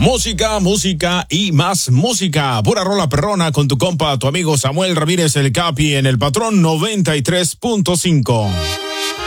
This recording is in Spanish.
Música, música y más música. Pura rola perrona con tu compa, tu amigo Samuel Ramírez el Capi en el Patrón 93.5.